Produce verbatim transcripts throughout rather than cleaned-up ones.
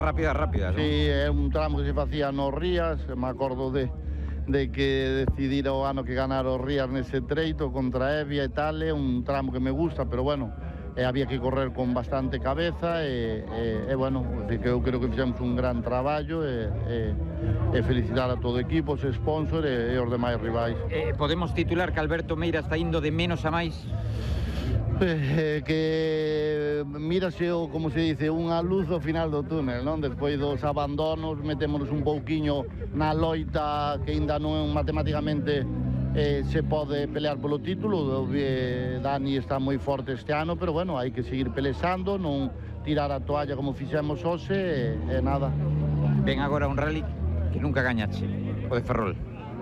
Rápidas, rápidas, ¿no? Sí, é un tramo que se facía nos Rías, me acordo de, de que decidira o ano que ganar os Rías nese treito contra Evia e tal, é un tramo que me gusta, pero bueno, eh, había que correr con bastante cabeza e, e, e bueno, que eu creo que fixemos un gran traballo e, e, e felicitar a todo o equipo, os sponsors e, e os demais rivais. Eh, podemos titular que Alberto Meira está indo de menos a máis? Eh, que mírase o, como se dice, unha luz ao final do túnel, non? Despois dos abandonos metémonos un pouquiño na loita que ainda non matemáticamente eh, se pode pelear polo título. eh, Dani está moi forte este ano, pero bueno, hai que seguir pelexando, non tirar a toalla como fixemos hoxe e, e nada. Ven agora un rally que nunca gañache, o de Ferrol.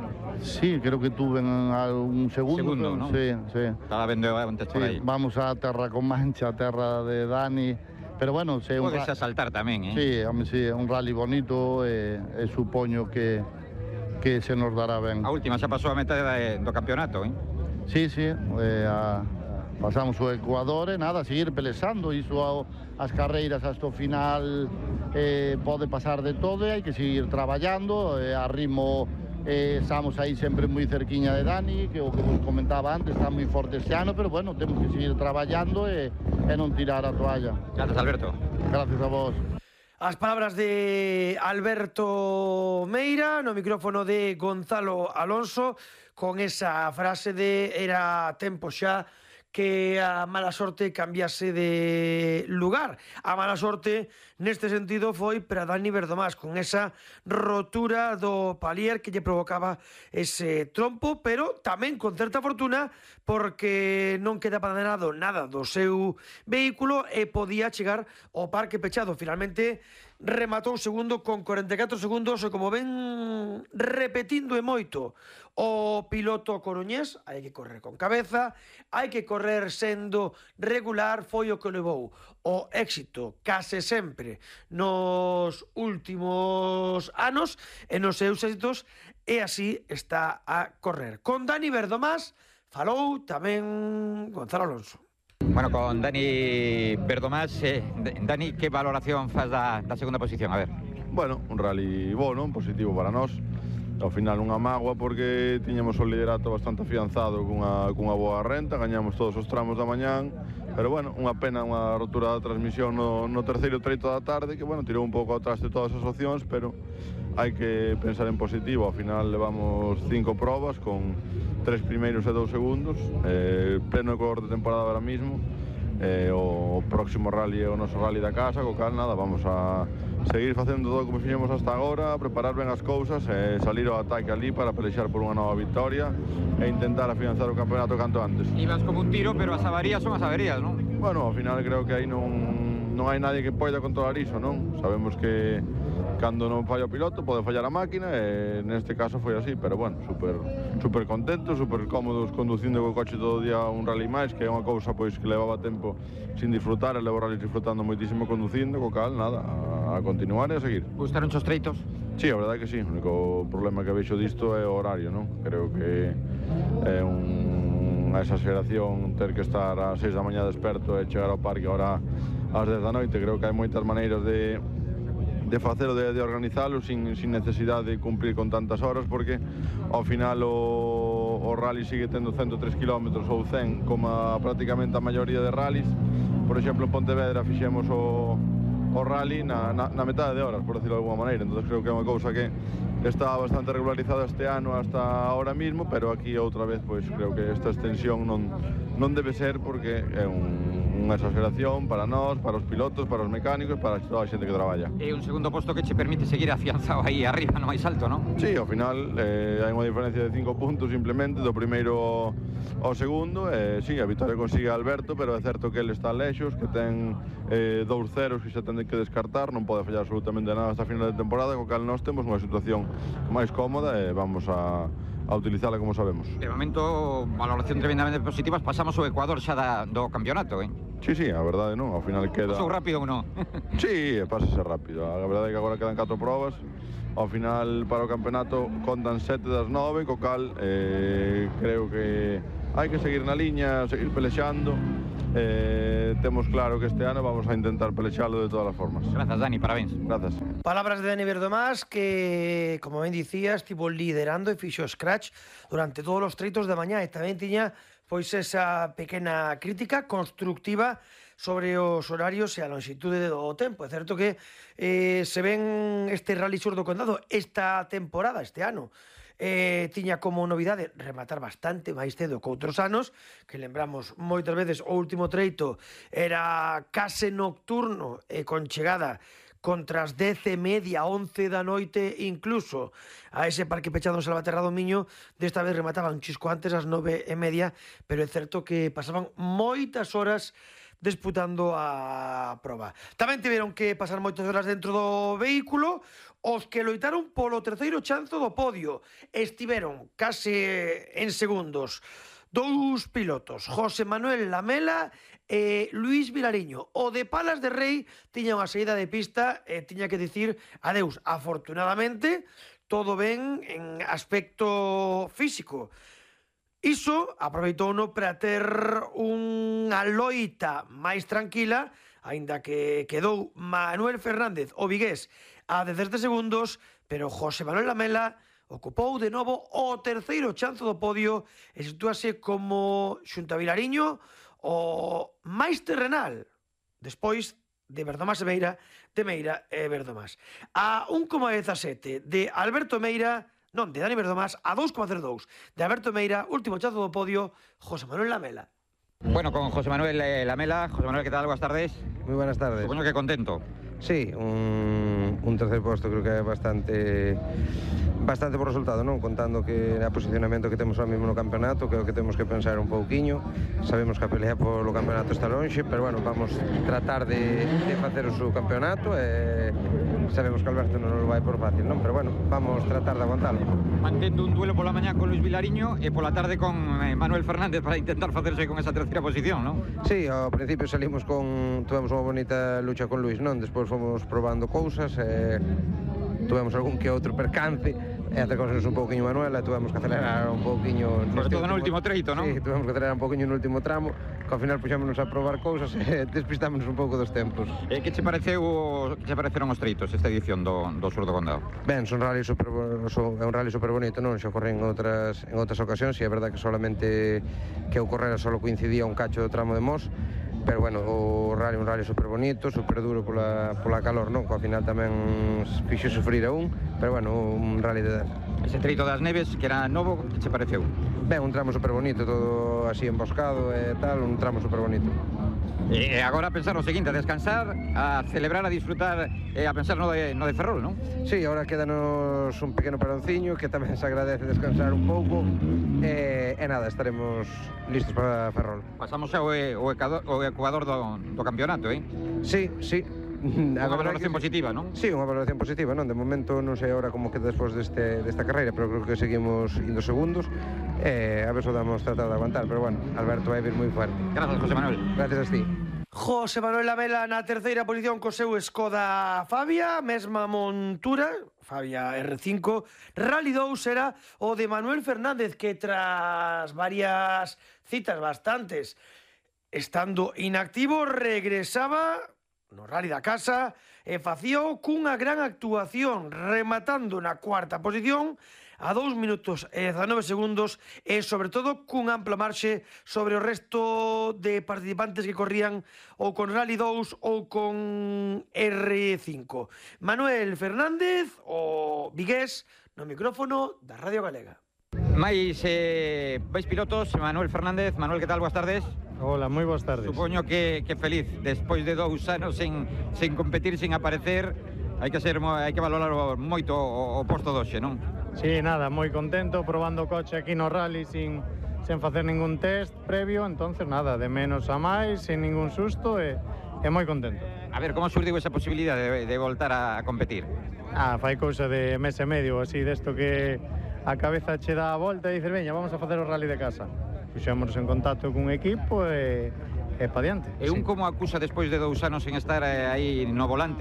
Sí, creo que tuve un segundo. Segundo, ¿no? Sí, sí. Estaba vendo antes por sí, aí. Vamos a terra con Mancha, a terra de Dani. Pero bueno, se podes un... asaltar tamén, eh? Sí, home, sí, un rally bonito e, e supoño que, que se nos dará ben. A última xa pasou a metade do campeonato, eh? Sí, sí, eh, a, pasamos o Ecuador e nada, seguir pelexando. Iso a, as carreiras hasta o final eh, pode pasar de todo e hai que seguir traballando eh, a ritmo. Eh, estamos aí sempre moi cerquiña de Dani, que o que vos comentaba antes, está moi forte este ano, pero bueno, temos que seguir traballando e, e non tirar a toalla. Gracias, Alberto. Gracias a vos. As palabras de Alberto Meira no micrófono de Gonzalo Alonso, con esa frase de era tempo xa que a mala sorte cambiase de lugar. A mala sorte neste sentido foi para Dani Verdomás, con esa rotura do palier que lle provocaba ese trompo, pero tamén con certa fortuna porque non queda abandonado nada do seu vehículo e podía chegar ao parque pechado. Finalmente rematou segundo con cuarenta e catro segundos e, como ven repetindo e moito o piloto coruñés, hai que correr con cabeza, hai que correr sendo regular, foi o que levou o éxito case sempre nos últimos anos e nos seus éxitos, e así está a correr. Con Dani Verdomás falou tamén Gonzalo Alonso. Bueno, con Dani Verdomás, eh, Dani, que valoración faz da, da segunda posición? A ver. Bueno, un rally bueno, positivo para nós. Ao final unha mágoa porque tiñamos o liderato bastante afianzado cunha, cunha boa renta, gañamos todos os tramos da mañán, pero bueno, unha pena unha rotura da transmisión no, no terceiro treito da tarde, que bueno, tirou un pouco atrás de todas as opcións, pero hai que pensar en positivo. Ao final levamos cinco probas con tres primeiros e dous segundos, eh, pleno ecuador de temporada ahora mismo, eh, o próximo rally é o noso rally da casa, co cal nada, vamos a seguir facendo todo como fixemos hasta agora, preparar ben as cousas e salir ao ataque ali para pelexar por unha nova victoria e intentar afianzar o campeonato canto antes. Ibas como un tiro, pero as averías son as averías, non? Bueno, ao final creo que aí non, non hai nadie que poida controlar iso, non? Sabemos que cando non falla o piloto pode fallar a máquina e neste caso foi así, pero bueno, super, super contentos, super cómodos conducindo co coche todo o día un rally máis, que é unha cousa pois que levaba tempo sin disfrutar, e levo rally disfrutando moitísimo conducindo, co cal, nada, a, a continuar e a seguir. Gustaron os treitos? Sí, a verdade que sí, o único problema que vexo disto é o horario, non? Creo que é un, unha exageración ter que estar ás seis da mañá desperto e chegar ao parque ahora ás dez da noite. Creo que hai moitas maneiras de de facelo, de, de organizalo sin, sin necesidade de cumprir con tantas horas, porque ao final o, o rally sigue tendo ciento tres kilómetros ou cen, como a, prácticamente a maioría de rallies. Por exemplo, en Pontevedra fixemos o, o rally na, na, na metade de horas, por decirlo de alguma maneira. Entón creo que é unha cousa que está bastante regularizada este ano hasta ahora mismo, pero aquí outra vez pois creo que esta extensión non, non debe ser, porque é un, unha exageración para nós, para os pilotos, para os mecánicos, para toda a xente que traballa. É un segundo posto que che permite seguir afianzado aí arriba, no máis alto, non? Sí, ao final eh, hai unha diferencia de cinco puntos simplemente do primeiro ao segundo, e eh, sí, a vitória consigue Alberto, pero é certo que ele está lexos, que ten eh, dous ceros que xa ten que descartar, non pode fallar absolutamente nada hasta a final de temporada, co cal nós temos unha situación máis cómoda e vamos a a utilizala como sabemos. De momento, valoración tremendamente positivas. Pasamos o Ecuador xa da, do campeonato, eh? Sí, sí, a verdade non, ao final queda... Pasou rápido ou non? Sí, pásase rápido, a verdade é que agora quedan catro probas. Ao final, para o campeonato, contan sete das nove, co cal eh, creo que hai que seguir na liña, seguir pelexando, eh, temos claro que este ano vamos a intentar pelexalo de todas as formas. Grazas, Dani, parabéns. Grazas. Palabras de Dani Verdomás que, como ben dicía, estivo liderando e fixo scratch durante todos os treitos da mañá e tamén tiña pois esa pequena crítica constructiva sobre os horarios e a longitude do tempo. É certo que eh, se ven este Rally Sur do Condado esta temporada, este ano, eh, tiña como novidade rematar bastante máis cedo que outros anos, que lembramos moitas veces o último treito era case nocturno e con chegada contra as dez e media, once da noite incluso a ese parque pechado en Salvaterra do Miño. Desta vez remataba un chisco antes, ás nove e media, pero é certo que pasaban moitas horas disputando a proba. Tamén tiveron que pasar moitas horas dentro do vehículo os que loitaron polo terceiro chanzo do podio. Estiveron case en segundos dous pilotos, José Manuel Lamela e Luís Vilariño. O de Palas de Rei tiña unha saída de pista e tiña que dicir adeus. Afortunadamente, todo ben en aspecto físico. Iso aproveitouno para ter unha loita máis tranquila, aínda que quedou Manuel Fernández, o vigués, a dezasete segundos, pero José Manuel Lamela ocupou de novo o terceiro chanzo do podio e sitúase como, xunto a Vilariño, o máis terrenal, despois de Verdomás e Meira, de Meira e Verdomás. A un coma dezasete de Alberto Meira, non, de Dani Verdomás, a dous coma cero dous de Alberto Meira, último chanzo do podio, José Manuel Lamela. Bueno, con José Manuel eh, Lamela. José Manuel, ¿qué tal? Buenas tardes. Muy buenas tardes. Supongo que contento. Sí, un, un tercer posto creo que é bastante bastante por resultado, non? Contando que a posicionamento que temos ahora mesmo no campeonato, creo que temos que pensar un pouquiño. Sabemos que a pelea polo campeonato está lonxe, pero bueno, vamos tratar de, de facer o seu campeonato e sabemos que Alberto non nos vai por fácil, non? Pero bueno, vamos tratar de aguantalo. Mantendo un duelo pola mañá con Luis Vilariño e pola tarde con eh, Manuel Fernández para intentar facerse con esa terceira posición, non? Sí, ao principio salimos con... Tuvemos unha bonita lucha con Luis, non? Despois fomos probando cousas e tuvemos algún que outro percance e acercamos un pouquiño Manuel e tuvemos que acelerar un pouquiño sobre todo no último treito, non? Sí, tuvemos que acelerar un pouquiño no último tramo, que ao final puxámonos a probar cousas e despistámonos un pouco dos tempos. E que che pareceu, que che pareceron os treitos esta edición do, do Sur do Condado? Ben, son rally super, son, é un rally super bonito, non? Xa corren en outras, en outras ocasións e é verdad que solamente que eu correra solo coincidía un cacho do tramo de Mos, pero bueno, o rally é un rally super bonito, super duro pola, pola calor, non? Que ao final tamén fixo sufrir a un, pero bueno, un rally de dar. Ese treito das Neves, que era novo, que che pareceu? Ben, un tramo super bonito, todo así emboscado e tal, un tramo super bonito. E agora a pensar o seguinte, a descansar, a celebrar, a disfrutar e a pensar no de, no de Ferrol, non? Sí, agora quédanos un pequeno paronciño, que tamén se agradece descansar un pouco e, e nada, estaremos listos para Ferrol. Pasamos xa o, o, ecuador, o ecuador do, do campeonato, eh? Sí, sí. Unha valoración positiva, non? Sí, unha valoración positiva, non? De momento non sei agora como queda despois deste, desta carreira, pero creo que seguimos indo segundos e a ver se damos tratar de aguantar, pero bueno, Alberto vai vir moi fuerte. Gracias, José Manuel. Gracias a ti. José Manuel Lamela na terceira posición co seu Skoda Fabia, mesma montura, Fabia R cinco. Rally dous era o de Manuel Fernández, que tras varias citas bastantes estando inactivo, regresaba no Rally da Casa e facíao cunha gran actuación, rematando na cuarta posición a dous minutos e dezanove segundos e, sobre todo, cun amplo marxe sobre o resto de participantes que corrían ou con Rally dous ou con R cinco. Manuel Fernández, o vigués, no micrófono da Radio Galega. Mais, eh, vais pilotos, Manuel Fernández. Manuel, que tal? Boas tardes. Hola, moi boas tardes. Supoño que, que feliz, despois de dous anos sen, sen competir, sen aparecer, hai que ser, hai que valorar moito o, o posto doxe, non? Sí, nada, moi contento, probando o coche aquí no rally sin, sen facer ningún test previo, entonces nada, de menos a máis, sin ningún susto e, e moi contento. A ver, como surdiu esa posibilidade de, de voltar a, a competir? Ah, fai cousa de mes e medio, así, desto que a cabeza che dá a volta e dices, veña, vamos a facer o rally de casa. Puxémonos en contacto cun equipo e, e pa diante. E un sí. como acusa despois de dous anos en estar aí no volante,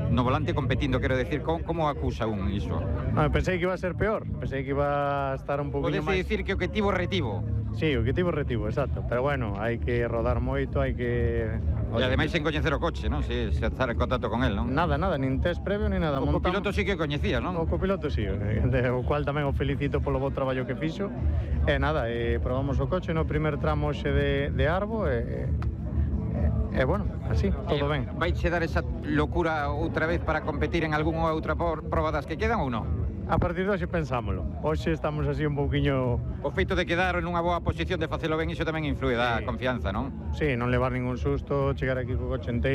no volante competindo, quero decir, como, como acusa un iso? No, pensei que iba a ser peor, pensei que iba a estar un poquinho Podese máis... dicir que o objetivo retivo. Sí, o objetivo retivo, exacto. Pero bueno, hai que rodar moito, hai que... E ademais sen coñecer o coche, non? Se, se estar en contacto con el, non? Nada, nada, nin test previo, nin nada. O copiloto sí que o coñecías, non? O copiloto sí, de, o cual tamén o felicito polo bo traballo que fixo. E nada, e probamos o coche no primer tramo xe de, de Arbo e... E, e bueno, así, todo ben. Vai che dar esa locura outra vez para competir en algunha outra por, proba das que quedan ou non? A partir de hoxe pensámoslo. Hoxe estamos así un pouquiño... O feito de quedar nunha boa posición de facelo ben, iso tamén influe da Sí. confianza, non? Sí, non levar ningún susto, chegar aquí co coche enteiro.